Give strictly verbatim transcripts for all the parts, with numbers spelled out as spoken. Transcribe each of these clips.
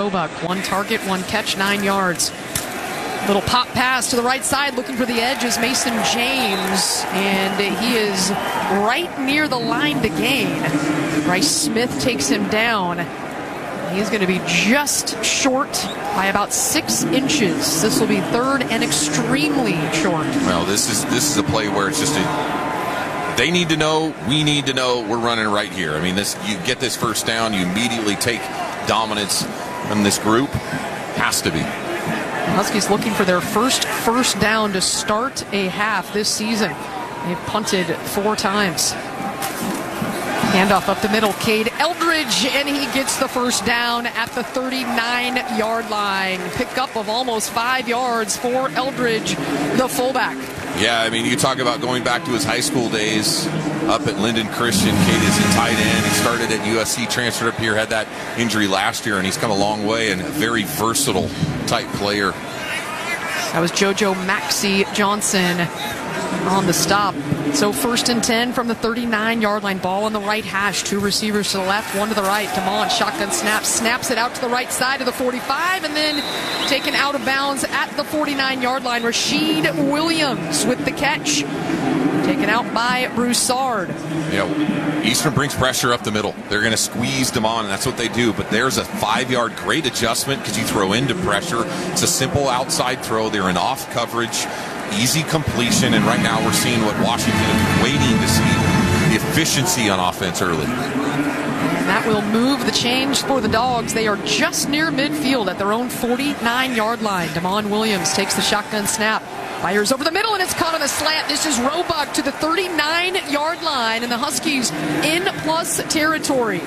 Roebuck. One target, one catch, nine yards. Little pop pass to the right side, looking for the edge is Mason James, and he is right near the line to gain. Bryce Smith takes him down. He's going to be just short by about six inches. This will be third and extremely short. Well, this is this is a play where it's just a, they need to know, we need to know, we're running right here. I mean, this you get this first down, you immediately take dominance from this group. Has to be. Huskies looking for their first first down to start a half this season. They've punted four times. Handoff up the middle, Cade Eldridge, and he gets the first down at the thirty-nine-yard line. Pickup of almost five yards for Eldridge, the fullback. Yeah, I mean, you talk about going back to his high school days up at Linden Christian. Cade is in tight end. He started at U S C, transferred up here, had that injury last year, and he's come a long way and a very versatile type player. That was JoJo Maxie Johnson on the stop. So first and ten from the thirty-nine-yard line. Ball on the right hash. Two receivers to the left, one to the right. Damon, shotgun snap, snaps it out to the right side of the forty-five, and then taken out of bounds at the forty-nine-yard line. Rashid Williams with the catch. Taken out by Broussard. Yeah, Eastern brings pressure up the middle. They're going to squeeze Damon, and that's what they do. But there's a five-yard great adjustment because you throw into pressure. It's a simple outside throw. They're in off coverage. Easy completion, and right now we're seeing what Washington is waiting to see, the efficiency on offense early. And that will move the change for the Dogs. They are just near midfield at their own forty-nine-yard line. Damon Williams takes the shotgun snap, fires over the middle, and it's caught on a slant. This is Roebuck to the thirty-nine-yard line, and the Huskies in plus territory.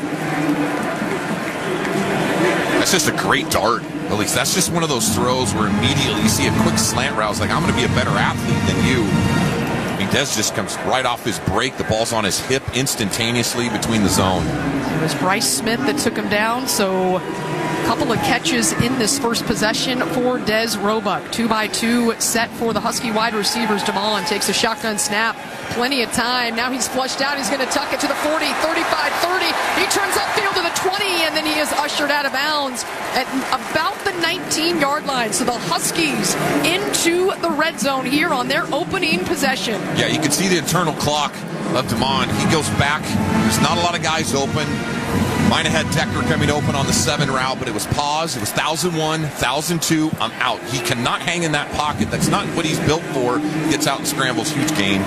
That's just a great dart. At least that's just one of those throws where immediately you see a quick slant route. It's like, I'm going to be a better athlete than you. I mean, Dez just comes right off his break. The ball's on his hip instantaneously between the zone. It was Bryce Smith that took him down, so a couple of catches in this first possession for Dez Roebuck. Two by two set for the Husky wide receivers. Damon takes a shotgun snap. Plenty of time. Now he's flushed out. He's going to tuck it to the forty, thirty-five, thirty. He turns upfield to the twenty, and then he is ushered out of bounds at about the nineteen-yard line. So the Huskies into the red zone here on their opening possession. Yeah, you can see the internal clock of Damon. He goes back. There's not a lot of guys open. Might have had Decker coming open on the seven route, but it was pause. It was one thousand one, one thousand two. I'm out. He cannot hang in that pocket. That's not what he's built for. He gets out and scrambles. Huge gain.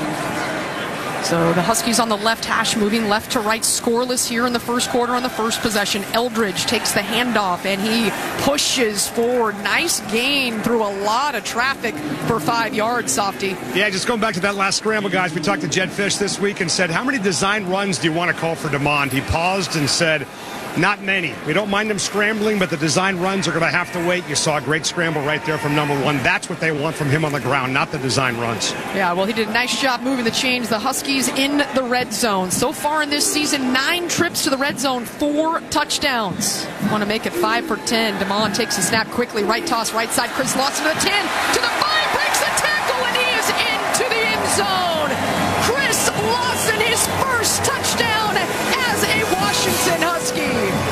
So the Huskies on the left hash, moving left to right, scoreless here in the first quarter on the first possession. Eldridge takes the handoff, and he pushes forward. Nice gain through a lot of traffic for five yards, Softy. Yeah, just going back to that last scramble, guys. We talked to Jed Fish this week and said, how many design runs do you want to call for Damon? He paused and said, not many. We don't mind him scrambling, but the design runs are going to have to wait. You saw a great scramble right there from number one. That's what they want from him on the ground, not the design runs. Yeah, well, he did a nice job moving the chains. The Huskies in the red zone. So far in this season, nine trips to the red zone, four touchdowns. Want to make it five for ten. Damon takes the snap quickly. Right toss, right side. Chris Lawson to the ten, to the five, breaks the tackle, and he is into the end zone. Chris Lawson, his first touchdown as a Washington Husky.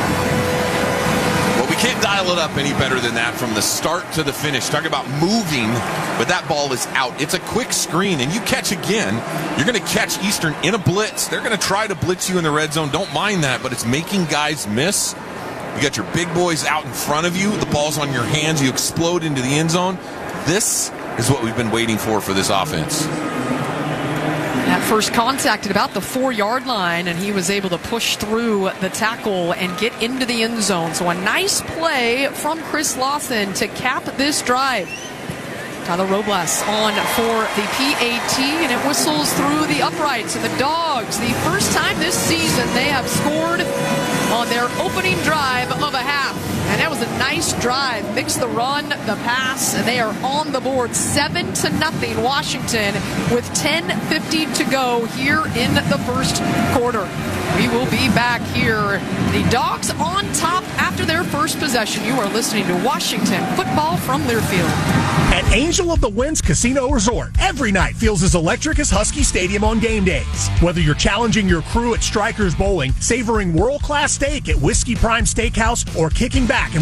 Well, we can't dial it up any better than that from the start to the finish. Talk about moving, but that ball is out. It's a quick screen, and you catch again. You're going to catch Eastern in a blitz. They're going to try to blitz you in the red zone. Don't mind that, but it's making guys miss. You got your big boys out in front of you. The ball's on your hands. You explode into the end zone. This is what we've been waiting for for this offense. At first contact at about the four-yard line, and he was able to push through the tackle and get into the end zone. So a nice play from Chris Lawson to cap this drive. Tyler Robles on for the P A T, and it whistles through the uprights. And the Dogs, the first time this season they have scored on their opening drive of a half. And that was a nice drive. Mix the run, the pass, and they are on the board. Seven to nothing Washington with ten fifty to go here in the first quarter. We will be back here. The Dogs on top after their first possession. You are listening to Washington football from Learfield. At Angel of the Winds Casino Resort, every night feels as electric as Husky Stadium on game days. Whether you're challenging your crew at Strikers Bowling, savoring world-class steak at Whiskey Prime Steakhouse, or kicking back and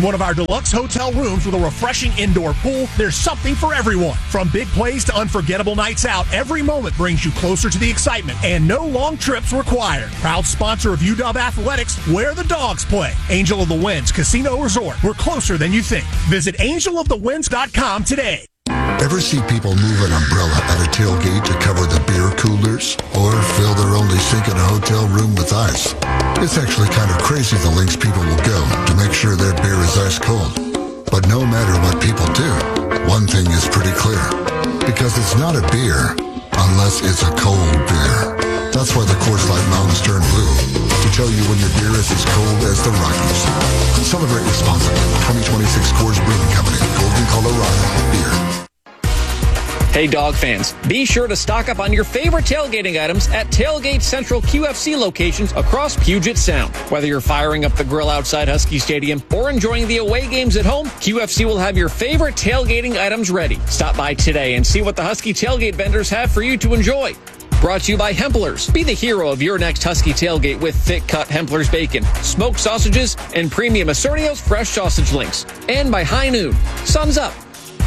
one of our deluxe hotel rooms with a refreshing indoor pool, there's something for everyone. From big plays to unforgettable nights out, every moment brings you closer to the excitement, and no long trips required. Proud sponsor of U W Athletics, where the dogs play. Angel of the Winds Casino Resort. We're closer than you think. Visit angel of the winds dot com today. Ever see people move an umbrella at a tailgate to cover the beer coolers? Or fill their only sink in a hotel room with ice? It's actually kind of crazy the lengths people will go to make sure their beer is ice cold. But no matter what people do, one thing is pretty clear. Because it's not a beer unless it's a cold beer. That's why the Coors Light Mountains turn blue. To tell you when your beer is as cold as the Rockies. Celebrate responsibly. twenty twenty-six Coors Brewing Company. Golden, Colorado. Beer. Hey, dog fans, be sure to stock up on your favorite tailgating items at Tailgate Central Q F C locations across Puget Sound. Whether you're firing up the grill outside Husky Stadium or enjoying the away games at home, Q F C will have your favorite tailgating items ready. Stop by today and see what the Husky tailgate vendors have for you to enjoy. Brought to you by Hempler's. Be the hero of your next Husky tailgate with thick-cut Hempler's bacon, smoked sausages, and premium Acernios fresh sausage links. And by High Noon. Sun's up.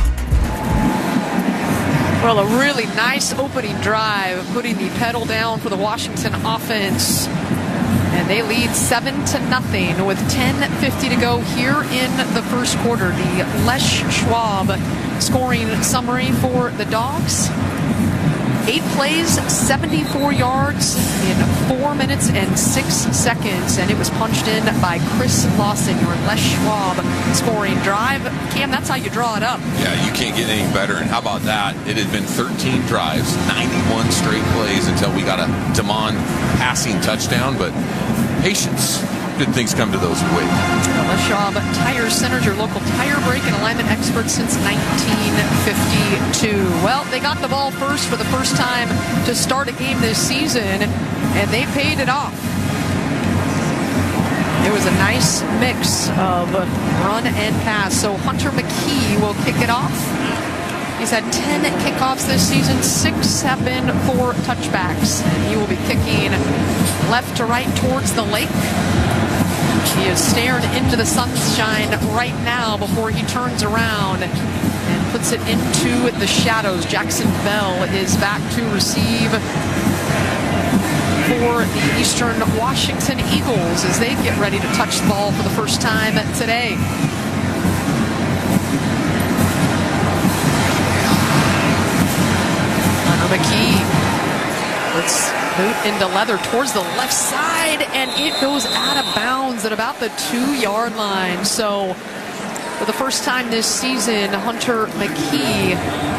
Well, a really nice opening drive, putting the pedal down for the Washington offense. And they lead seven to nothing with ten fifty to go here in the first quarter. The Les Schwab scoring summary for the Dogs. Eight plays, seventy-four yards in four minutes and six seconds. And it was punched in by Chris Lawson, your Les Schwab scoring drive. Cam, that's how you draw it up. Yeah, you can't get any better. And how about that? It had been thirteen drives, ninety-one straight plays until we got a Damon passing touchdown. But patience. Good things come to those who wait. Les Schwab Tire Centers, your local tire brake and alignment experts since nineteen fifty-two. Well, they got the ball first for the first time to start a game this season, and they paid it off. It was a nice mix of run and pass. So Hunter McKee will kick it off. He's had ten kickoffs this season. Six have been for touchbacks. And he will be kicking left to right towards the lake. He is staring into the sunshine right now before he turns around and puts it into the shadows. Jackson Bell is back to receive for the Eastern Washington Eagles as they get ready to touch the ball for the first time today. Hunter McKee. Let's boot into leather towards the left side, and it goes out of bounds at about the two-yard line. So for the first time this season, Hunter McKee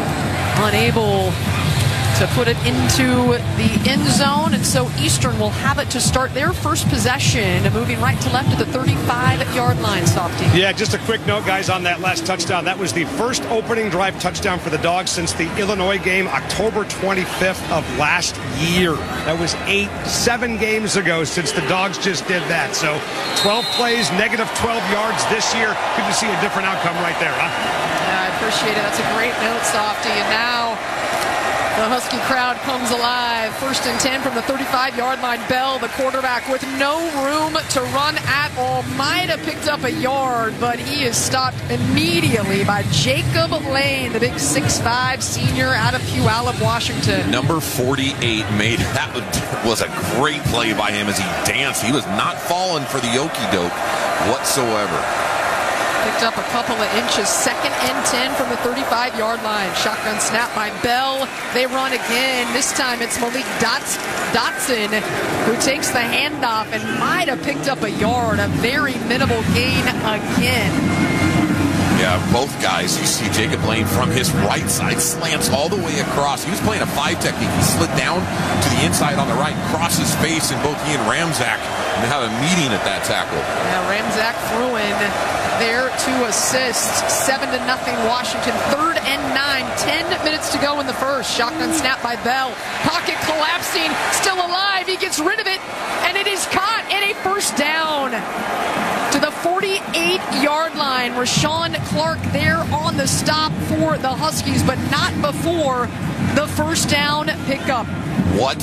unable to put it into the end zone, and so Eastern will have it to start their first possession, moving right to left at the thirty-five-yard line, Softy. Yeah, just a quick note, guys, on that last touchdown. That was the first opening drive touchdown for the Dogs since the Illinois game, October twenty-fifth of last year. That was eight, seven games ago since the Dogs just did that. So twelve plays, negative twelve yards this year. Good to see a different outcome right there, huh? Yeah, I appreciate it. That's a great note, Softy. And now the Husky crowd comes alive. First and ten from the thirty-five-yard line. Bell, the quarterback, with no room to run at all. Might have picked up a yard, but he is stopped immediately by Jacob Lane, the big six five senior out of Puyallup, Washington. Number forty-eight made that was a great play by him as he danced. He was not falling for the okey-doke whatsoever. Picked up a couple of inches. Second and ten from the thirty-five-yard line. Shotgun snap by Bell. They run again. This time it's Malik Dots- Dotson who takes the handoff and might have picked up a yard. A very minimal gain again. Yeah, both guys. You see Jacob Lane from his right side slants all the way across. He was playing a five technique. He slid down to the inside on the right, crossed his face, and both he and Ramzak have a meeting at that tackle. Yeah, Ramzak threw in there to assist. Seven to nothing Washington. Third and nine. Ten minutes to go in the first. Shotgun snap by Bell. Pocket collapsing. Still alive. He gets rid of it. And it is caught in a first down. To the forty-eight-yard line. Rashawn Clark there on the stop for the Huskies, but not before the first down pickup. What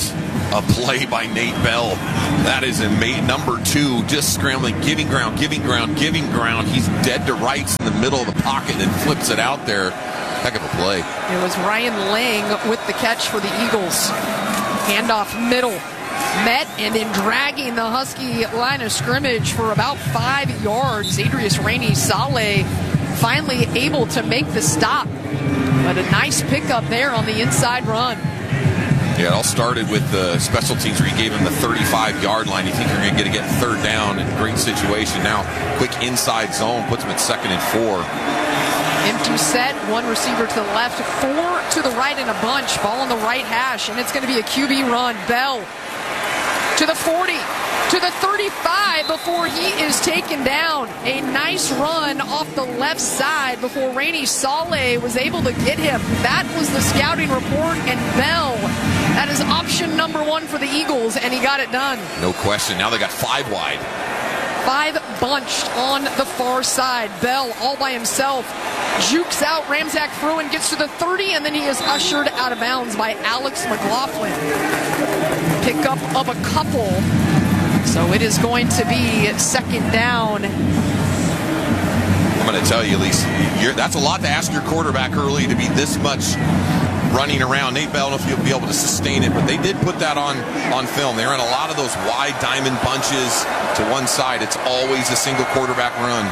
a play by Nate Bell. That is a mate number two, just scrambling, giving ground, giving ground, giving ground. He's dead to rights in the middle of the pocket and flips it out there. Heck of a play. It was Ryan Lang with the catch for the Eagles. Handoff middle. Met and then dragging the Husky line of scrimmage for about five yards. Adrius Rainey-Saleh finally able to make the stop. But a nice pickup there on the inside run. Yeah, it all started with the special teams where he gave him the thirty-five yard line. You think you're going to get to get third down in a great situation. Now, quick inside zone puts him at second and four. Empty set, one receiver to the left, four to the right in a bunch. Ball on the right hash, and it's going to be a Q B run. Bell to the forty, to the thirty-five before he is taken down. A nice run off the left side before Rainey-Saleh was able to get him. That was the scouting report, and Bell, that is option number one for the Eagles, and he got it done. No question. Now they got five wide. Five bunched on the far side. Bell all by himself. Jukes out. Ramzak Fruin gets to the thirty, and then he is ushered out of bounds by Alex McLaughlin. Pickup of a couple. So it is going to be second down. I'm going to tell you, Elise, you're, that's a lot to ask your quarterback early to be this much running around. Nate Bell, I don't know if you'll be able to sustain it, but they did put that on, on film. They ran a lot of those wide diamond bunches to one side. It's always a single quarterback run.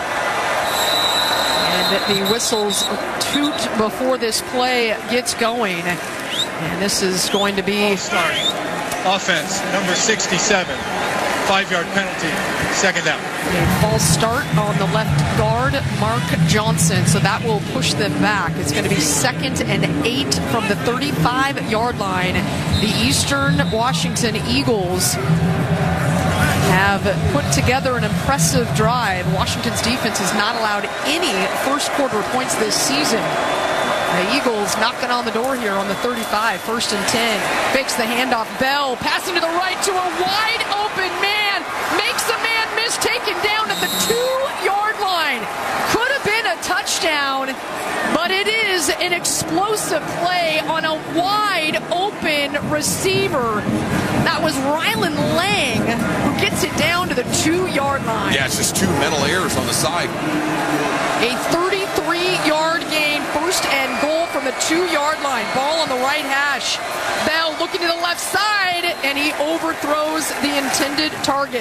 And the whistles toot before this play gets going. And this is going to be... Start. Offense, number sixty-seven. Five-yard penalty. Second down. A false start on the left guard, Mark Johnson. So that will push them back. It's going to be second and eight from the thirty-five yard line. The Eastern Washington Eagles have put together an impressive drive. Washington's defense has not allowed any first quarter points this season. The Eagles knocking on the door here on the thirty-five, first and ten. Fakes the handoff. Bell passing to the right to a wide open man. Makes the man miss, taken down at the two yard line. Could have been a touchdown, but it is an explosive play on a wide open receiver. That was Rylan Lang who gets it down to the two yard line. Yeah, it's just two mental errors on the side. A thirty-three yard gain, first and goal from the two yard line. Ball on the right hash. Bell looking to the left side, and he overthrows the intended target.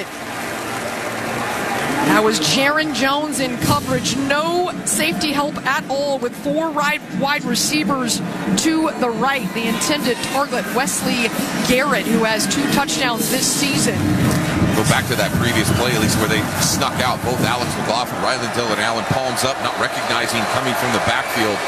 That was Jaron Jones in coverage. No safety help at all with four right wide receivers to the right. The intended target, Wesley Garrett, who has two touchdowns this season. Go back to that previous play, at least, where they snuck out both Alex McLaughlin, Rylan Dillon, Allen palms up, not recognizing coming from the backfield.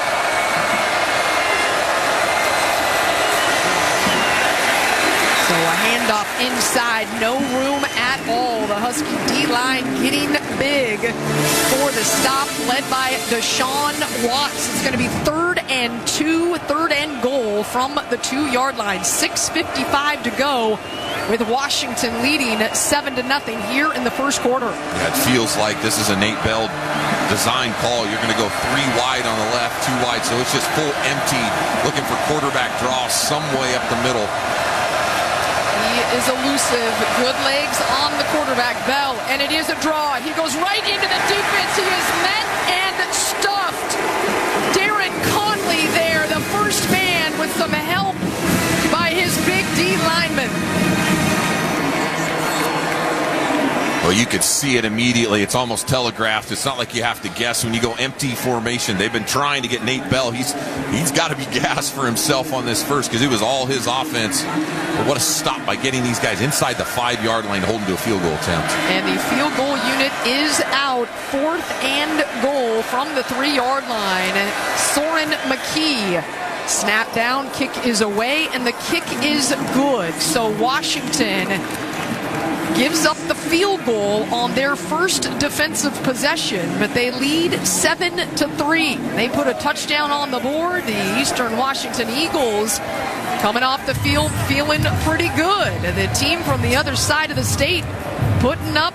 So a handoff inside, no room at all. The Husky D-line getting big for the stop, led by Deshaun Watts. It's going to be third and two, third and goal from the two yard line. six fifty-five to go, with Washington leading seven to nothing here in the first quarter. Yeah, it feels like this is a Nate Bell design call. You're going to go three wide on the left, two wide, so it's just full empty, looking for quarterback draw some way up the middle. He is elusive. Good legs on the quarterback, Bell, and it is a draw. He goes right into the defense. He is met and stuffed. Darren Conley there, the first man, with some help by his big D lineman. Well, you could see it immediately. It's almost telegraphed. It's not like you have to guess when you go empty formation. They've been trying to get Nate Bell. He's he's got to be gassed for himself on this first, because it was all his offense. But what a stop by getting these guys inside the five yard line to hold them to a field goal attempt. And the field goal unit is out. Fourth and goal from the three yard line. And Soren McKee. Snap down, kick is away, and the kick is good. So Washington gives up the field goal on their first defensive possession, but they lead seven to three. They put a touchdown on the board. The Eastern Washington Eagles coming off the field feeling pretty good. The team from the other side of the state putting up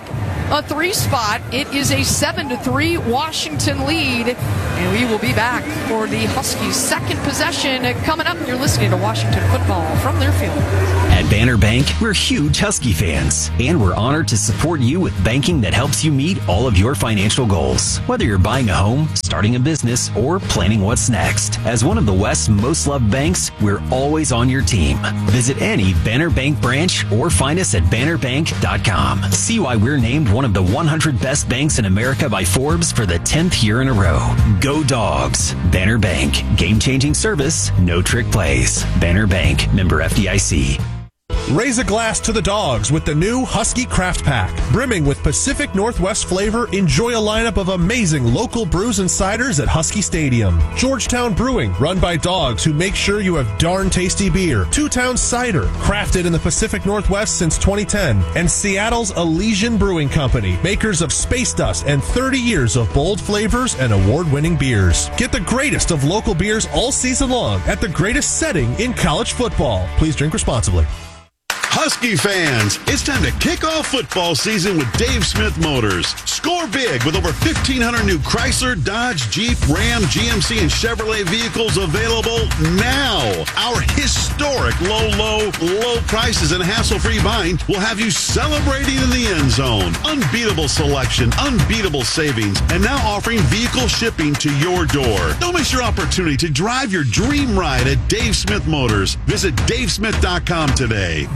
a three spot. It is a seven to three Washington lead, and we will be back for the Huskies' second possession coming up. You're listening to Washington football from Learfield. At Banner Bank, we're huge Husky fans, and we're honored to support you with banking that helps you meet all of your financial goals. Whether you're buying a home, starting a business, or planning what's next. As one of the West's most loved banks, we're always on your team. Visit any Banner Bank branch or find us at banner bank dot com. See why we're named one of the one hundred best banks in America by Forbes for the tenth year in a row. Go Dogs. Banner Bank. Game-changing service, no trick plays. Banner Bank. Member F D I C. Raise a glass to the Dogs with the new Husky Craft Pack. Brimming with Pacific Northwest flavor, enjoy a lineup of amazing local brews and ciders at Husky Stadium. Georgetown Brewing, run by dogs who make sure you have darn tasty beer. Two Towns Cider, crafted in the Pacific Northwest since twenty ten. And Seattle's Elysian Brewing Company, makers of Space Dust and thirty years of bold flavors and award-winning beers. Get the greatest of local beers all season long at the greatest setting in college football. Please drink responsibly. Husky fans, it's time to kick off football season with Dave Smith Motors. Score big with over fifteen hundred new Chrysler, Dodge, Jeep, Ram, G M C, and Chevrolet vehicles available now. Our historic low, low, low prices and hassle-free buying will have you celebrating in the end zone. Unbeatable selection, unbeatable savings, and now offering vehicle shipping to your door. Don't miss your opportunity to drive your dream ride at Dave Smith Motors. Visit dave smith dot com today.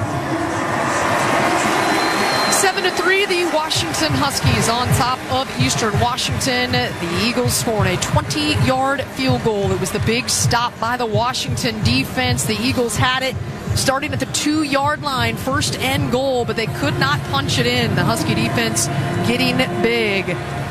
seven to three, the Washington Huskies on top of Eastern Washington. The Eagles scored a twenty-yard field goal. It was the big stop by the Washington defense. The Eagles had it starting at the two-yard line, first and goal, but they could not punch it in. The Husky defense getting big.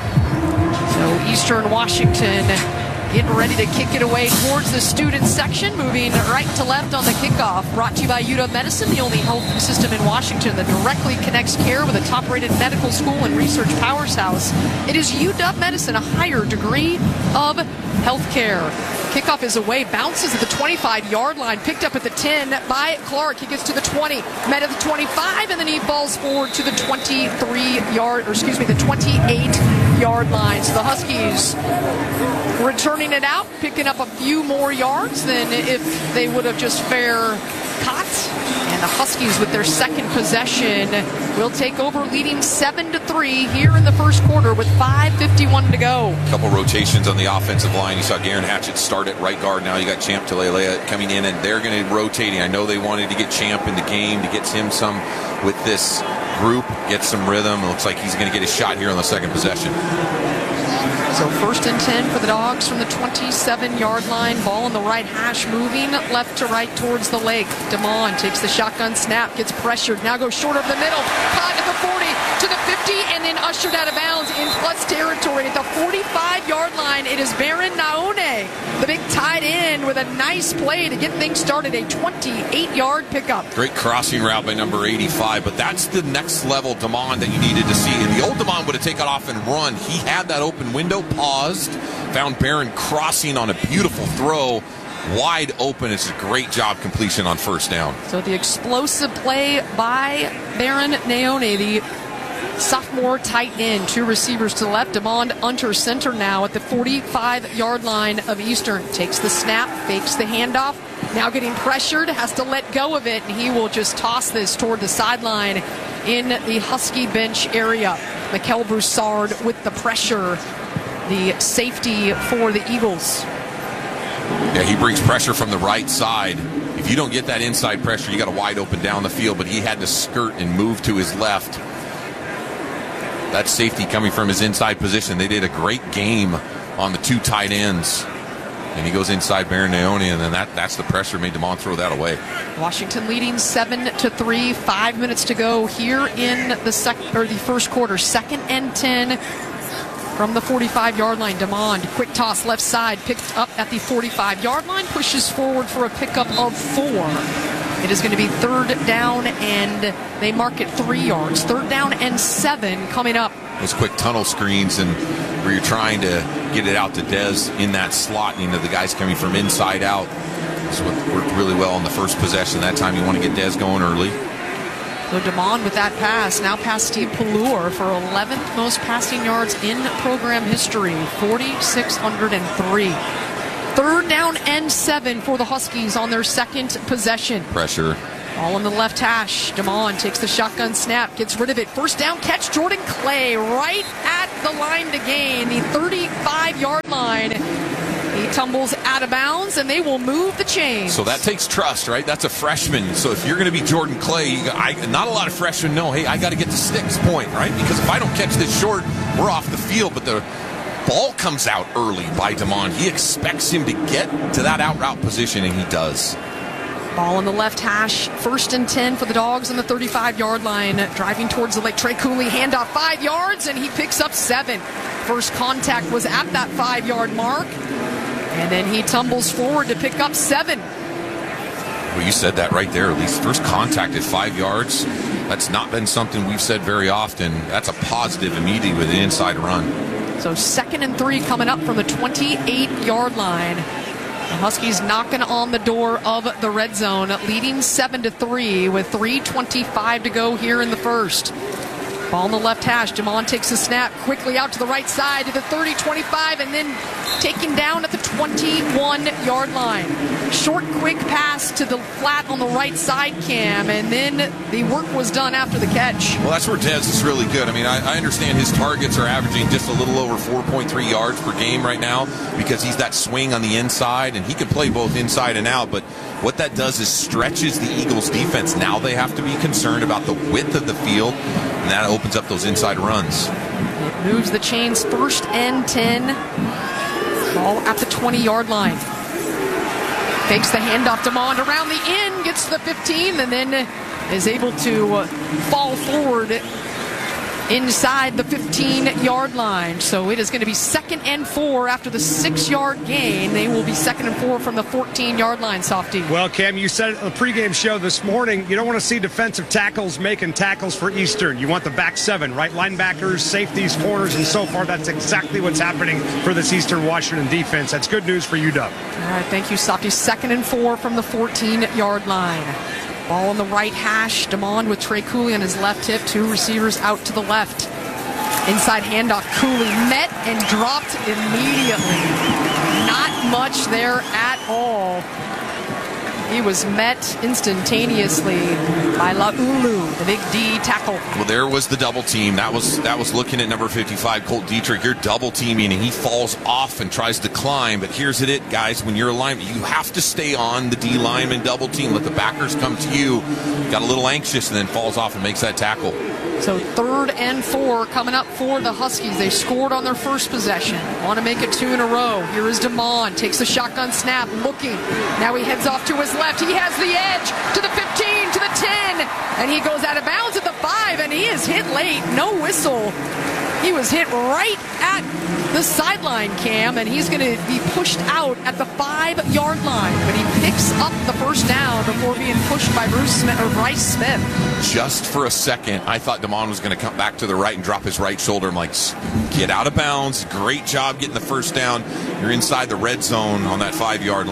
So Eastern Washington getting ready to kick it away towards the student section, moving right to left on the kickoff. Brought to you by U W Medicine, the only health system in Washington that directly connects care with a top-rated medical school and research powerhouse. It is U W Medicine, a higher degree of health care. Kickoff is away, bounces at the twenty-five-yard line, picked up at the ten by Clark. He gets to the twenty, met at the twenty-five, and then he falls forward to the twenty-three-yard, or excuse me, the twenty-eight-yard line. So the Huskies returning it out, picking up a few more yards than if they would have just fair caught. And the Huskies, with their second possession, will take over, leading seven to three here in the first quarter with five fifty-one to go. A couple rotations on the offensive line. You saw Garen Hatchett start at right guard. Now you got Champ Talelea coming in, and they're going to be rotating. I know they wanted to get Champ in the game to get him some with this group, get some rhythm. It looks like he's going to get a shot here on the second possession. So first and ten for the Dogs from the twenty-seven-yard line. Ball on the right hash, moving left to right towards the lake. DeMond takes the shotgun snap, gets pressured, now goes short of the middle. Caught at the forty, to the fifty, and then ushered out of bounds in plus territory. At the forty-five-yard line, it is Baron Naone, the big tight end, with a nice play to get things started. A twenty-eight-yard pickup. Great crossing route by number eighty-five, but that's the next level DeMond that you needed to see. And the old DeMond would have taken off and run. He had that open window, paused, found Barron crossing on a beautiful throw, wide open. It's a great job completion on first down. So the explosive play by Baron Naone, the sophomore tight end. Two receivers to the left. DeMond under center now at the forty-five-yard line of Eastern. Takes the snap, fakes the handoff. Now getting pressured, has to let go of it, and he will just toss this toward the sideline in the Husky bench area. Mikel Broussard with the pressure, the safety for the Eagles. Yeah, he brings pressure from the right side. If you don't get that inside pressure, you got a wide open down the field, but he had to skirt and move to his left. That safety coming from his inside position. They did a great game on the two tight ends. And he goes inside Baron Naone, and then that, that's the pressure made DeMond throw that away. Washington leading seven to three. Five minutes to go here in the second or the first quarter. Second and ten from the forty-five-yard line. DeMond, quick toss left side, picked up at the forty-five-yard line, pushes forward for a pickup of four. It is going to be third down, and they mark it three yards. Third down and seven coming up. Those quick tunnel screens, and where you're trying to get it out to Dez in that slot, you know, the guys coming from inside out. That's what worked really well on the first possession. That time you want to get Dez going early. So DeMond with that pass, now past Steve Pallure for eleventh most passing yards in program history, four thousand six hundred three. Third down and seven for the Huskies on their second possession. Pressure. All on the left hash. DeMond takes the shotgun snap, gets rid of it. First down catch, Jordan Clay right at the line to gain, the thirty-five-yard line. He tumbles out of bounds, and they will move the chains. So that takes trust, right? That's a freshman. So if you're going to be Jordan Clay, you got, I, not a lot of freshmen know, hey, I got to get to six point, right? Because if I don't catch this short, we're off the field. But the ball comes out early by DeMond. He expects him to get to that out route position, and he does. Ball on the left hash, first and ten for the Dogs on the thirty-five-yard line. Driving towards the lake, Trey Cooley, handoff five yards, and he picks up seven. First contact was at that five-yard mark, and then he tumbles forward to pick up seven. Well, you said that right there, at least. First contact at five yards. That's not been something we've said very often. That's a positive immediately with an inside run. So second and three coming up from the twenty-eight-yard line. The Huskies knocking on the door of the red zone, leading seven to three with three twenty-five to go here in the first. Ball on the left hash. DeMond takes the snap quickly out to the right side to the thirty, twenty-five, and then taken down at the twenty-one-yard line. Short, quick pass to the flat on the right side, Cam, and then the work was done after the catch. Well, that's where Dez is really good. I mean, I, I understand his targets are averaging just a little over four point three yards per game right now because he's that swing on the inside, and he can play both inside and out, but what that does is stretches the Eagles' defense. Now they have to be concerned about the width of the field, and that opens up those inside runs. It moves the chains, first and ten. Ball at the twenty-yard line. Takes the handoff, DeMond around the end, gets to the fifteen, and then is able to fall forward inside the fifteen-yard line. So it is going to be second and four after the six-yard gain. They will be second and four from the fourteen-yard line, Softy. Well, Cam, you said it on the pregame show this morning, you don't want to see defensive tackles making tackles for Eastern. You want the back seven, right? Linebackers, safeties, corners, and so far that's exactly what's happening for this Eastern Washington defense. That's good news for U W. All right, thank you, Softy. Second and four from the fourteen-yard line. Ball on the right hash. DeMond with Trey Cooley on his left hip. Two receivers out to the left. Inside handoff. Cooley met and dropped immediately. Not much there at all. He was met instantaneously by Laulu, the big D tackle. Well, there was the double team. That was that was looking at number fifty-five, Colt Dietrich. You're double teaming, and he falls off and tries to climb. But here's it, guys. When you're a lineman, you have to stay on the D lineman double team. Let the backers come to you. Got a little anxious and then falls off and makes that tackle. So third and four coming up for the Huskies. They scored on their first possession. Want to make it two in a row. Here is DeMond. Takes the shotgun snap, looking. Now he heads off to his left. He has the edge to the fifteen, to the ten. And he goes out of bounds at the five, and he is hit late. No whistle. He was hit right at the sideline, Cam, and he's going to be pushed out at the five-yard line. But he picks up the first down before being pushed by Bruce Smith, or Bryce Smith. Just for a second, I thought DeMond was going to come back to the right and drop his right shoulder. I'm like, get out of bounds. Great job getting the first down. You're inside the red zone on that five-yard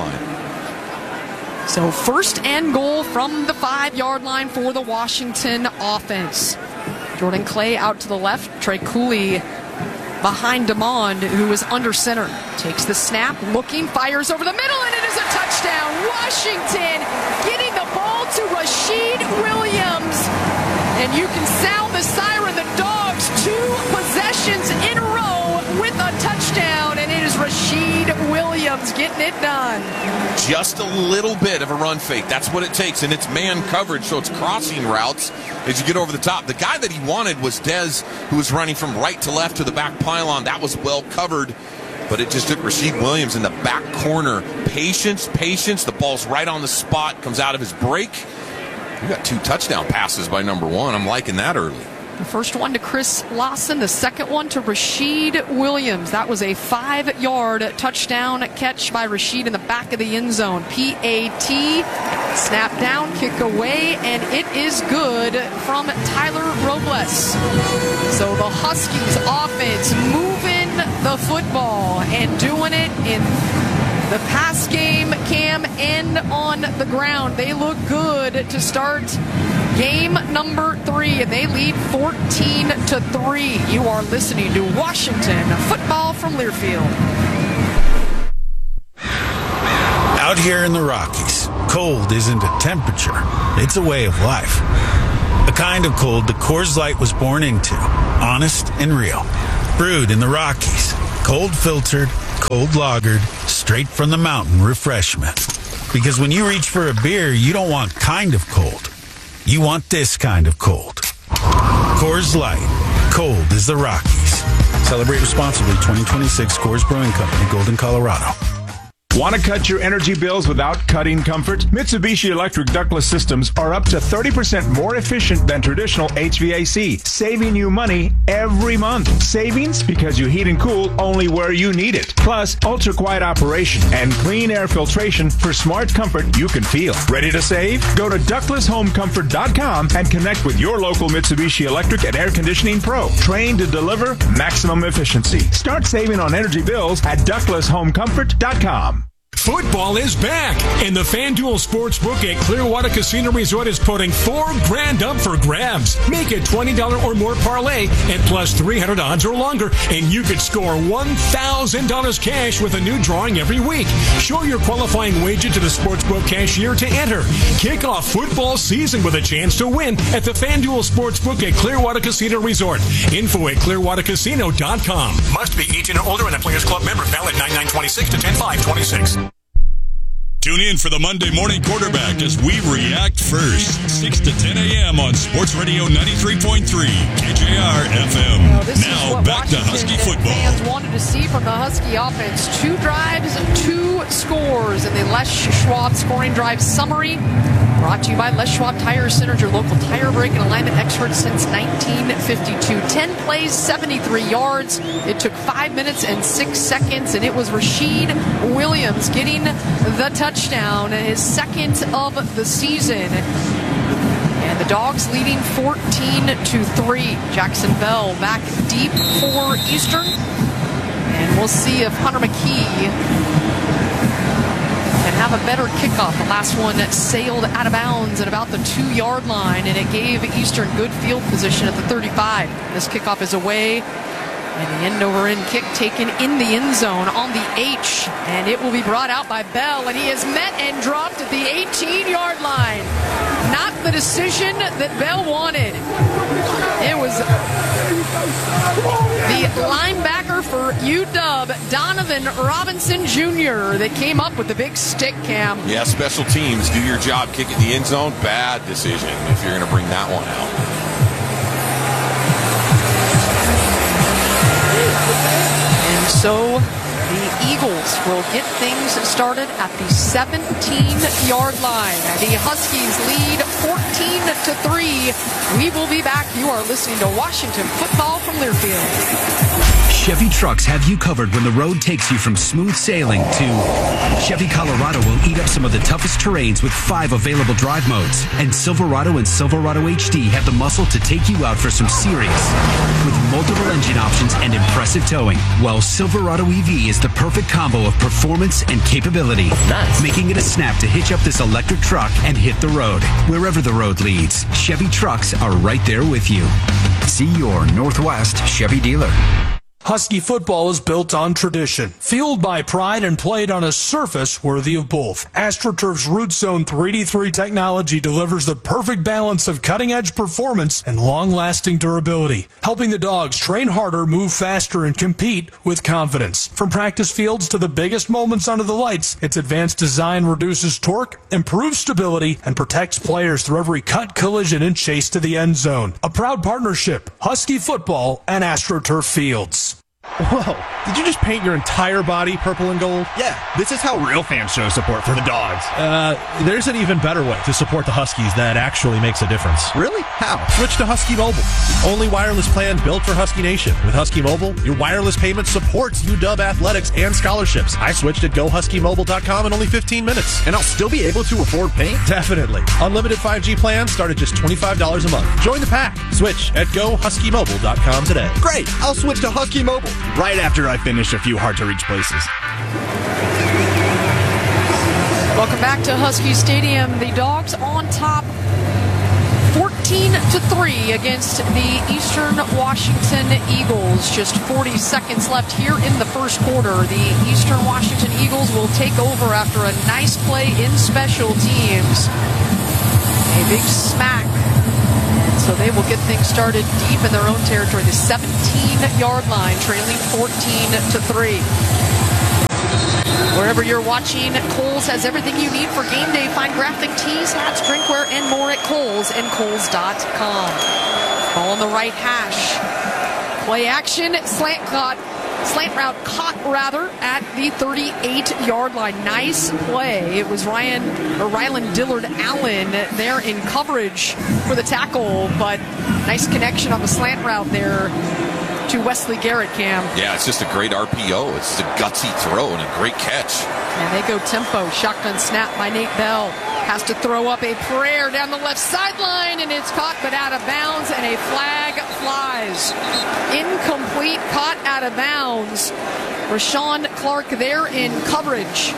line. So first and goal from the five-yard line for the Washington offense. Jordan Clay out to the left. Trey Cooley behind DeMond, who is under center. Takes the snap, looking, fires over the middle, and it is a touchdown. Washington getting the ball to Rashid Williams. And you can sound the siren. The Dogs, two possessions in a row with a touchdown, and it is Rashid Williams getting it done. Just a little bit of a run fake. That's what it takes, and it's man coverage, so it's crossing routes as you get over the top. The guy that he wanted was Dez, who was running from right to left to the back pylon. That was well covered, but it just took Rashid Williams in the back corner. Patience, patience. The ball's right on the spot, comes out of his break. We got two touchdown passes by number one. I'm liking that early. The first one to Chris Lawson, the second one to Rashid Williams. That was a five-yard touchdown catch by Rashid in the back of the end zone. P A T, snap down, kick away, and it is good from Tyler Robles. So the Huskies offense moving the football and doing it in the pass game, Cam, and on the ground. They look good to start game number three, and they lead fourteen to three. You are listening to Washington Football from Learfield. Out here in the Rockies, cold isn't a temperature, it's a way of life. A kind of cold that Coors Light was born into, honest and real. Brewed in the Rockies, cold filtered, cold lagered, straight from the mountain refreshment. Because when you reach for a beer, you don't want kind of cold. You want this kind of cold. Coors Light, cold as the Rockies. Celebrate responsibly. twenty twenty-six Coors Brewing Company, Golden, Colorado. Want to cut your energy bills without cutting comfort? Mitsubishi Electric ductless systems are up to thirty percent more efficient than traditional H V A C, saving you money every month. Savings because you heat and cool only where you need it. Plus, ultra-quiet operation and clean air filtration for smart comfort you can feel. Ready to save? Go to ductless home comfort dot com and connect with your local Mitsubishi Electric and Air Conditioning Pro, trained to deliver maximum efficiency. Start saving on energy bills at ductless home comfort dot com. Football is back, and the FanDuel Sportsbook at Clearwater Casino Resort is putting four grand up for grabs. Make a twenty dollars or more parlay at plus three hundred odds or longer, and you could score one thousand dollars cash with a new drawing every week. Show your qualifying wager to the Sportsbook cashier to enter. Kick off football season with a chance to win at the FanDuel Sportsbook at Clearwater Casino Resort. Info at clearwater casino dot com. Must be eighteen or older and a Players Club member. Valid nine nine twenty-six to ten five twenty-six. Tune in for the Monday Morning Quarterback as we react first, six to ten a.m. on Sports Radio ninety-three point three, K J R F M. Well, this now is what back Washington to Husky football. Fans wanted to see from the Husky offense. Two drives, two scores in the Les Schwab scoring drive summary. Brought to you by Les Schwab Tire Center, your local tire brake and alignment experts since nineteen fifty-two. ten plays, seventy-three yards. It took five minutes and six seconds, and it was Rashid Williams getting the touchdown, his second of the season. And the Dogs leading fourteen to three. Jackson Bell back deep for Eastern. And we'll see if Hunter McKee and have a better kickoff. The last one sailed out of bounds at about the two-yard line, and it gave Eastern good field position at the thirty-five. This kickoff is away, and the end-over-end kick taken in the end zone on the H, and it will be brought out by Bell, and he is met and dropped at the eighteen-yard line. Not the decision that Bell wanted. It was the linebacker for U W, Donovan Robinson Junior, that came up with the big stick, Cam. Yeah, special teams, do your job, kick it in the end zone. Bad decision if you're going to bring that one out. And so the Eagles will get things started at the seventeen-yard line. The Huskies lead fourteen to three. We will be back. You are listening to Washington Football from Learfield. Chevy Trucks have you covered when the road takes you from smooth sailing to Chevy Colorado will eat up some of the toughest terrains with five available drive modes. And Silverado and Silverado H D have the muscle to take you out for some serious with multiple engine options and impressive towing. While Silverado E V is the perfect combo of performance and capability, nice. Making it a snap to hitch up this electric truck and hit the road. Wherever the road leads, Chevy Trucks are right there with you. See your Northwest Chevy dealer. Husky football is built on tradition, fueled by pride, and played on a surface worthy of both. AstroTurf's Root Zone three D three technology delivers the perfect balance of cutting-edge performance and long-lasting durability, helping the Dogs train harder, move faster, and compete with confidence. From practice fields to the biggest moments under the lights, its advanced design reduces torque, improves stability, and protects players through every cut, collision, and chase to the end zone. A proud partnership, Husky football and AstroTurf Fields. Whoa, did you just paint your entire body purple and gold? Yeah, this is how real fans show support for the Dogs. Uh, there's an even better way to support the Huskies that actually makes a difference. Really? How? Switch to Husky Mobile. Only wireless plan built for Husky Nation. With Husky Mobile, your wireless payment supports U W athletics and scholarships. I switched at go husky mobile dot com in only fifteen minutes. And I'll still be able to afford paint? Definitely. Unlimited five G plans start at just twenty-five dollars a month. Join the pack. Switch at go husky mobile dot com today. Great! I'll switch to Husky Mobile right after I finish a few hard-to-reach places. Welcome back to Husky Stadium. The Dogs on top fourteen to three against the Eastern Washington Eagles. Just forty seconds left here in the first quarter. The Eastern Washington Eagles will take over after a nice play in special teams. A big smack. And so they will get things started deep in their own territory. The seventeen-yard line, trailing fourteen to three. Wherever you're watching, Kohl's has everything you need for game day. Find graphic tees, hats, drinkware, and more at Kohl's and Kohl's dot com. Ball on the right hash. Play action, slant caught, slant route caught rather at the thirty-eight-yard line. Nice play. It was Ryan or Rylan Dillard Allen there in coverage for the tackle, but nice connection on the slant route there to Wesley Garrett, Cam. Yeah, it's just a great R P O. It's a gutsy throw and a great catch. And they go tempo. Shotgun snap by Nate Bell. Has to throw up a prayer down the left sideline, and it's caught but out of bounds, and a flag flies. Incomplete, caught out of bounds. Rashawn Clark there in coverage.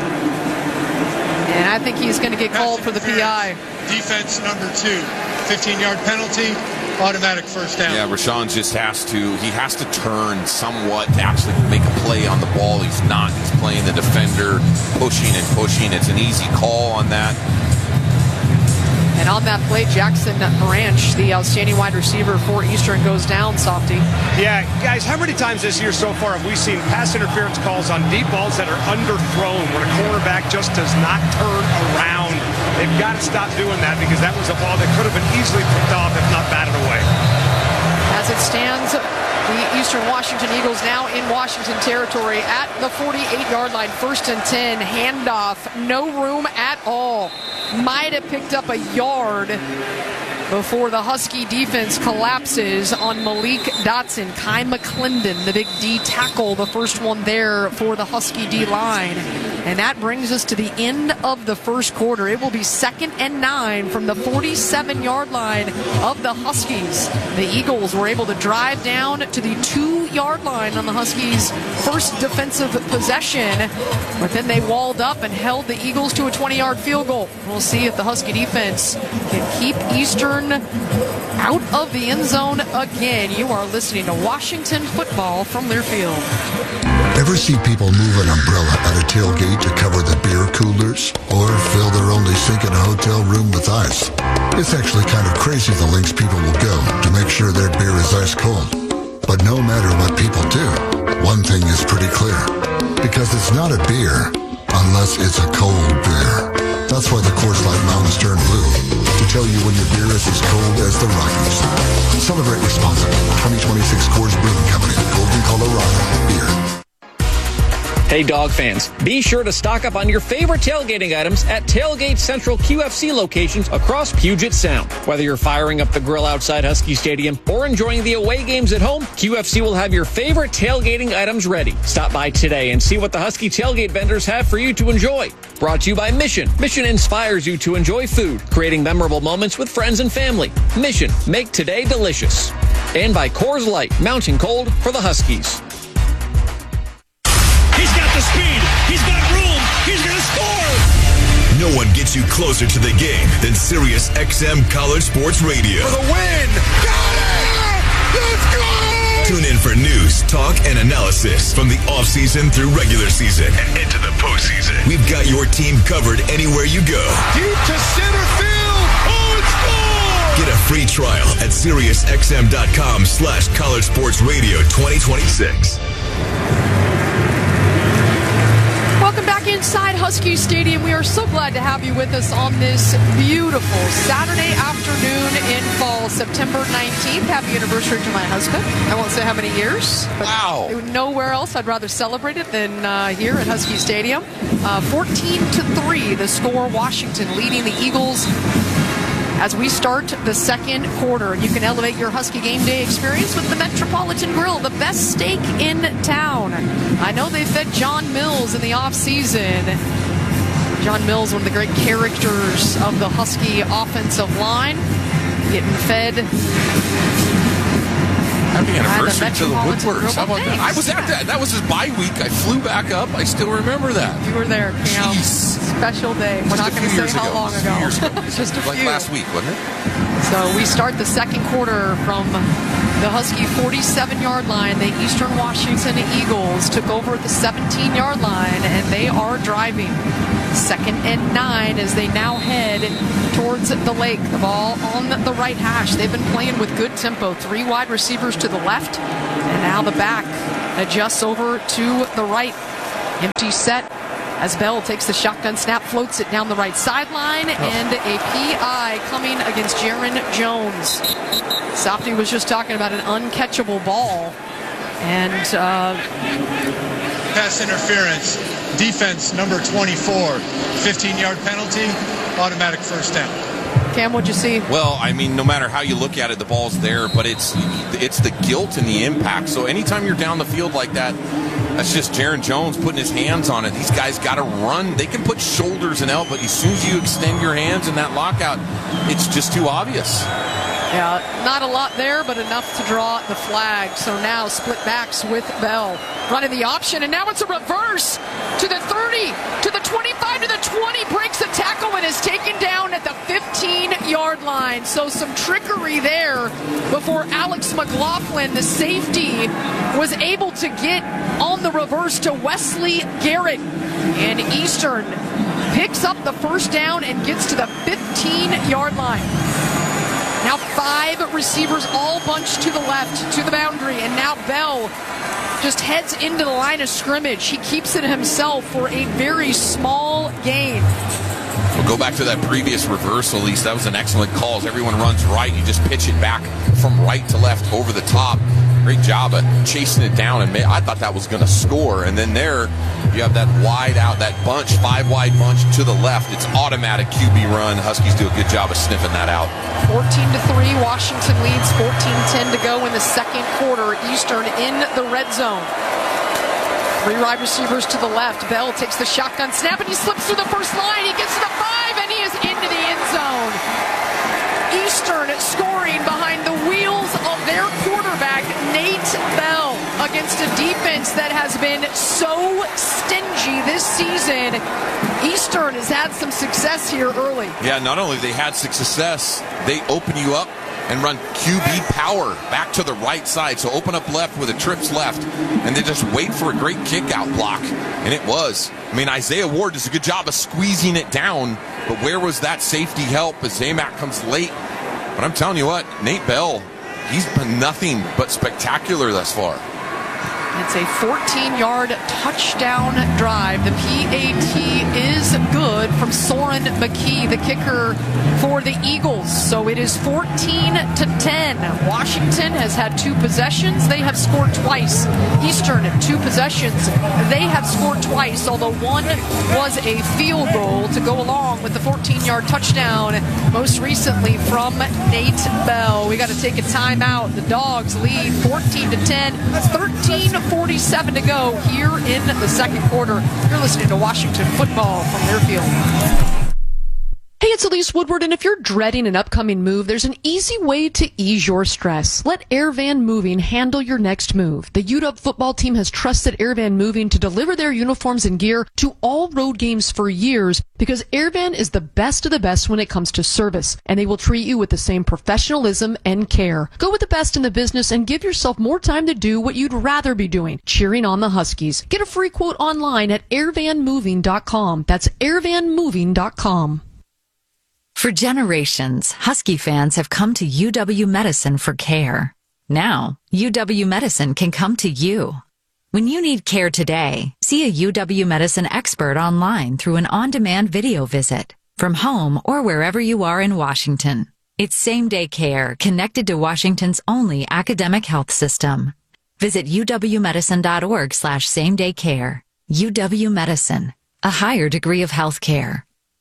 And I think he's going to get called for the P I. Defense number two. fifteen-yard penalty. Automatic first down. Yeah, Rashawn just has to, he has to turn somewhat to actually make a play on the ball. He's not. He's playing the defender, pushing and pushing. It's an easy call on that. And on that play, Jackson Branch, the outstanding wide receiver for Eastern, goes down, Softy. Yeah, guys, how many times this year so far have we seen pass interference calls on deep balls that are underthrown when a cornerback just does not turn around? They've got to stop doing that because that was a ball that could have been easily picked off if not batted away. As it stands, the Eastern Washington Eagles now in Washington territory at the forty-eight-yard line, first and ten, handoff, no room at all. Might have picked up a yard before the Husky defense collapses on Malik Dotson. Kai McClendon, the big D tackle, the first one there for the Husky D-line. And that brings us to the end of the first quarter. It will be second and nine from the forty-seven-yard line of the Huskies. The Eagles were able to drive down to the two-yard line on the Huskies' first defensive possession, but then they walled up and held the Eagles to a twenty-yard field goal. We'll see if the Husky defense can keep Eastern out of the end zone again. You are listening to Washington football from Learfield. Ever see people move an umbrella at a tailgate to cover the beer coolers or fill their only sink in a hotel room with ice? It's actually kind of crazy the lengths people will go to make sure their beer is ice cold. But no matter what people do, one thing is pretty clear. Because it's not a beer unless it's a cold beer. That's why the Coors Light Mountains turn blue, to tell you when your beer is as cold as the Rockies. Celebrate responsibly. twenty twenty-six Coors Brewing Company, Golden, Colorado. Beer. Hey, dog fans, be sure to stock up on your favorite tailgating items at Tailgate Central Q F C locations across Puget Sound. Whether you're firing up the grill outside Husky Stadium or enjoying the away games at home, Q F C will have your favorite tailgating items ready. Stop by today and see what the Husky tailgate vendors have for you to enjoy. Brought to you by Mission. Mission inspires you to enjoy food, creating memorable moments with friends and family. Mission, make today delicious. And by Coors Light, mountain cold for the Huskies. He's got the speed. He's got room. He's going to score. No one gets you closer to the game than Sirius X M College Sports Radio. For the win. Got it! Let's go! Tune in for news, talk, and analysis from the offseason through regular season and into the postseason. We've got your team covered anywhere you go. Deep to center field. Oh, it's scored! Get a free trial at SiriusXM.com slash College Sports Radio twenty twenty-six. Welcome back inside Husky Stadium. We are so glad to have you with us on this beautiful Saturday afternoon in fall, September nineteenth. Happy anniversary to my husband. I won't say how many years. But wow. Nowhere else I'd rather celebrate it than uh, here at Husky Stadium. Uh, fourteen to three, the score. Washington leading the Eagles as we start the second quarter. You can elevate your Husky game day experience with the Metropolitan Grill, the best steak in town. I know they fed John Mills in the offseason. John Mills, one of the great characters of the Husky offensive line, getting fed Happy anniversary the to the Metropolitan Woodwards. How about that? I was at that. That was his bye week. I flew back up. I still remember that. You were there, Cam. Jeez. Special day. We're Just not a going to few say years how ago. long Just a few ago. years ago. Just a like few. last week, wasn't it? So we start the second quarter from the Husky forty-seven-yard line. The Eastern Washington Eagles took over at the seventeen-yard line, and they are driving. Second and nine as they now head towards the lake. The ball on the right hash. They've been playing with good tempo. Three wide receivers to the left, and now the back adjusts over to the right. Empty set as Bell takes the shotgun snap, floats it down the right sideline, and a P I coming against Jaron Jones. Softy was just talking about an uncatchable ball. And uh, pass interference, defense number twenty-four, fifteen-yard penalty, automatic first down. Cam, what'd you see? Well, I mean, no matter how you look at it, the ball's there, but it's it's the guilt and the impact. So anytime you're down the field like that, that's just Jaron Jones putting his hands on it. These guys got to run. They can put shoulders and elbow, but as soon as you extend your hands in that lockout, it's just too obvious. Yeah, not a lot there, but enough to draw the flag. So now split backs with Bell. Running the option, and now it's a reverse to the thirty, to the twenty-five, to the twenty. Breaks a tackle and is taken down at the fifteen-yard line. So some trickery there before Alex McLaughlin, the safety, was able to get on the reverse to Wesley Garrett. And Eastern picks up the first down and gets to the fifteen-yard line. Now five receivers all bunched to the left, to the boundary, and now Bell just heads into the line of scrimmage. He keeps it himself for a very small gain. We'll go back to that previous reversal, Lisa. That was an excellent call. As everyone runs right, you just pitch it back from right to left over the top. Great job of chasing it down, and I thought that was going to score. And then there, you have that wide out, that bunch, five wide bunch to the left. It's automatic Q B run. Huskies do a good job of sniffing that out. fourteen to three, Washington leads. fourteen ten to go in the second quarter. Eastern in the red zone. Three wide receivers to the left. Bell takes the shotgun snap, and he slips through the first line. He gets to the five, and he is into the end zone. Eastern scoring behind the wheels of their quarterback, Nate Bell, against a defense that has been so stingy this season. Eastern has had some success here early. Yeah, not only have they had success, they open you up and run Q B power back to the right side. So open up left with a trips left, and they just wait for a great kick out block. And it was. I mean, Isaiah Ward does a good job of squeezing it down, but where was that safety help as Zamac comes late? But I'm telling you what, Nate Bell, he's been nothing but spectacular thus far. It's a fourteen-yard touchdown drive. The P A T is good from Soren McKee, the kicker for the Eagles. So it is fourteen to ten. Washington has had two possessions. They have scored twice. Eastern, two possessions. They have scored twice, although one was a field goal to go along with the fourteen-yard touchdown, most recently from Nate Bell. We got to take a timeout. The Dogs lead fourteen to ten. thirteen forty-seven to go here in the second quarter. You're listening to Washington Football from Learfield. Hey, it's Elise Woodward, and if you're dreading an upcoming move, there's an easy way to ease your stress. Let Airvan Moving handle your next move. The U W football team has trusted Airvan Moving to deliver their uniforms and gear to all road games for years because Airvan is the best of the best when it comes to service, and they will treat you with the same professionalism and care. Go with the best in the business and give yourself more time to do what you'd rather be doing, cheering on the Huskies. Get a free quote online at airvan moving dot com. That's airvan moving dot com. For generations, Husky fans have come to U W Medicine for care. Now, U W Medicine can come to you. When you need care today, see a U W Medicine expert online through an on-demand video visit from home or wherever you are in Washington. It's same-day care connected to Washington's only academic health system. Visit u w medicine dot org slash same-day care. U W Medicine, a higher degree of health care.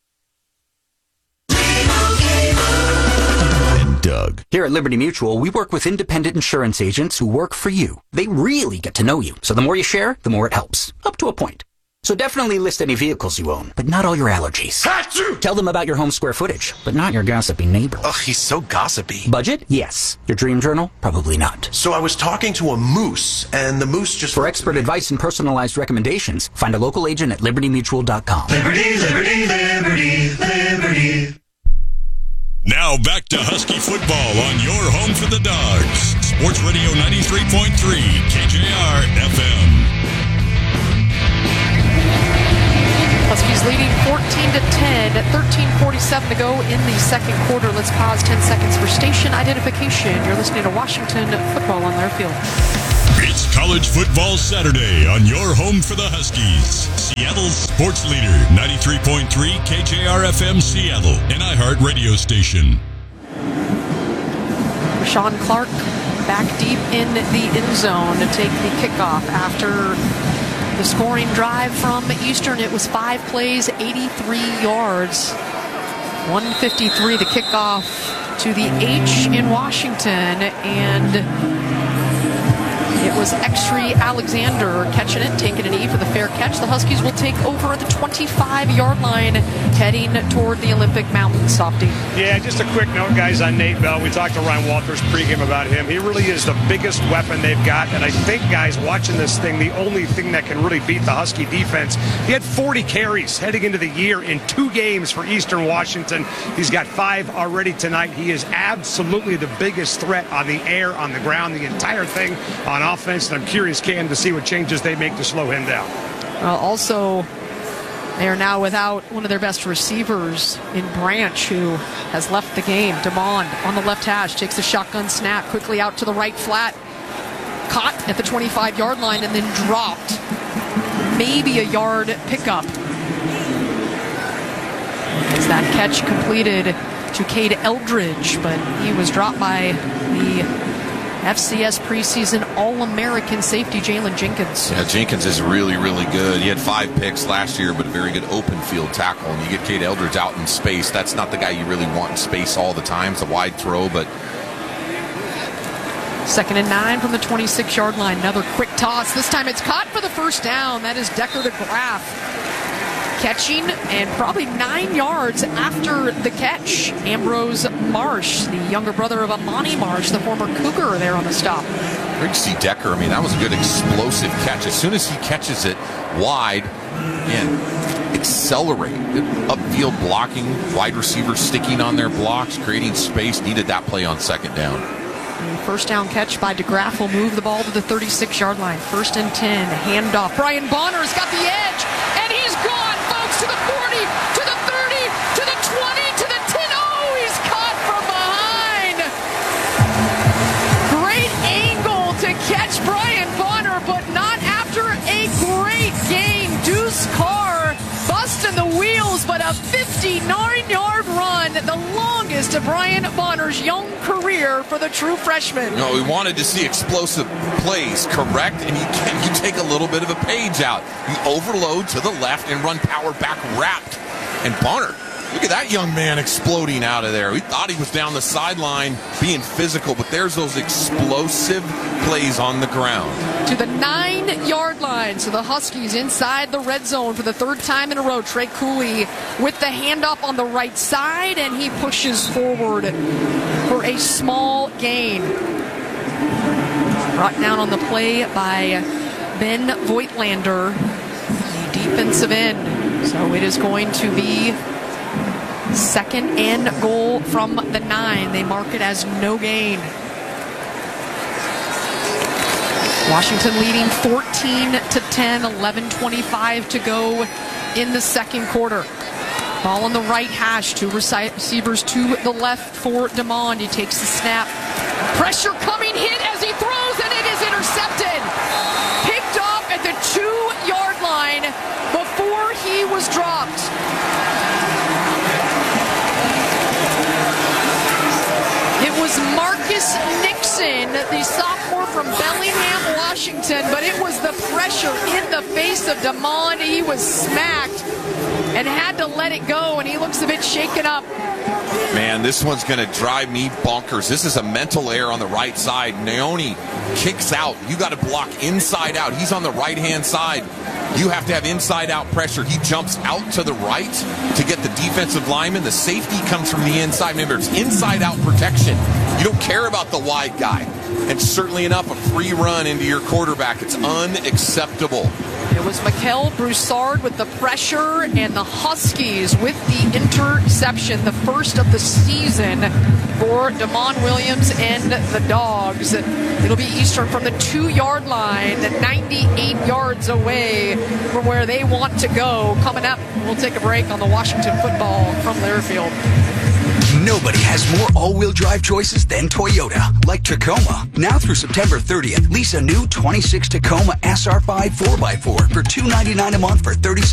Doug. Here at Liberty Mutual, we work with independent insurance agents who work for you. They really get to know you, so the more you share, the more it helps. Up to a point. So definitely list any vehicles you own, but not all your allergies. Achoo! Tell them about your home square footage, but not your gossipy neighbor. Ugh, he's so gossipy. Budget? Yes. Your dream journal? Probably not. So I was talking to a moose, and the moose just... For expert advice and personalized recommendations, find a local agent at liberty mutual dot com. Liberty, liberty, liberty, liberty. Now back to Husky football on your home for the Dogs. Sports Radio ninety-three point three, K J R F M. Huskies leading fourteen to ten, thirteen forty-seven to go in the second quarter. Let's pause ten seconds for station identification. You're listening to Washington football on their field. It's College Football Saturday on your home for the Huskies. Seattle's sports leader, ninety-three point three K J R F M Seattle, an iHeart radio station. Sean Clark back deep in the end zone to take the kickoff after the scoring drive from Eastern. It was five plays, eighty-three yards. one fifty-three the kickoff to the H in Washington, and it was Exree Alexander catching it, taking an E for the fair catch. The Huskies will take over at the twenty-five-yard line, heading toward the Olympic Mountain. Softy. Yeah, just a quick note, guys, on Nate Bell. We talked to Ryan Walters pregame about him. He really is the biggest weapon they've got, and I think, guys, watching this thing, the only thing that can really beat the Husky defense, he had forty carries heading into the year in two games for Eastern Washington. He's got five already tonight. He is absolutely the biggest threat on the air, on the ground, the entire thing on offense, and I'm curious, Cam, to see what changes they make to slow him down. Uh, also, they are now without one of their best receivers in Branch, who has left the game. Demond on the left hash takes a shotgun snap quickly out to the right flat, caught at the twenty-five-yard line and then dropped. Maybe a yard pickup as that catch completed to Cade Eldridge, but he was dropped by the F C S preseason All-American safety Jalen Jenkins. Yeah, Jenkins is really, really good. He had five picks last year, but a very good open field tackle. And you get Cade Eldridge out in space. That's not the guy you really want in space all the time. It's a wide throw, but... Second and nine from the twenty-six-yard line. Another quick toss. This time it's caught for the first down. That is Decker to Graff. Catching, and probably nine yards after the catch, Ambrose Marsh, the younger brother of Amani Marsh, the former Cougar, there on the stop. Great to see Decker. I mean, that was a good explosive catch. As soon as he catches it wide, and accelerate. Upfield blocking, wide receivers sticking on their blocks, creating space. Needed that play on second down. And first down catch by DeGraff will move the ball to the thirty-six-yard line. First and ten, handoff. Brian Bonner's got the edge, and he's gone. To the forty, to the thirty, to the twenty, to the ten. Oh, he's caught from behind. Great angle to catch Brian Bonner, but not after a great game. Deuce Carr busting the wheels, but a fifty-nine-yard run, the longest of Brian Bonner's young career for the true freshman. No, we wanted to see explosive plays, correct? And you can, you take a little bit of a page out. You overload to the left and run power back wrapped. And Bonner, look at that young man exploding out of there. We thought he was down the sideline being physical, but there's those explosive plays on the ground. To the nine-yard line. So the Huskies inside the red zone for the third time in a row. Trey Cooley with the handoff on the right side, and he pushes forward for a small gain. Brought down on the play by Ben Voigtlander, the defensive end. So it is going to be second and goal from the nine. They mark it as no gain. Washington leading fourteen to ten, eleven twenty-five to go in the second quarter. Ball on the right hash, two receivers to the left for Demond. He takes the snap. Pressure coming, hit as he throws, and it is intercepted. Picked off at the two-yard line before he was dropped. It was Marcus Nixon, the sophomore sophomore from Bellingham, Washington, but it was the pressure in the face of Demond. He was smacked and had to let it go, and he looks a bit shaken up. Man, this one's going to drive me bonkers. This is a mental error on the right side. Naoni kicks out. You got to block inside out. He's on the right-hand side. You have to have inside-out pressure. He jumps out to the right to get the defensive lineman. The safety comes from the inside. Remember, it's inside-out protection. You don't care about the wide guy. And certainly enough, a free run into your quarterback. It's unacceptable. It was Mikel Broussard with the pressure and the Huskies with the interception, the first of the season for Demond Williams and the Dogs. It'll be Eastern from the two-yard line, ninety-eight yards away from where they want to go. Coming up, we'll take a break on the Washington Football from Learfield. Nobody has more all-wheel drive choices than Toyota, like Tacoma. Now through September thirtieth, lease a new twenty-six Tacoma S R five four by four for two hundred ninety-nine dollars a month for thirty-six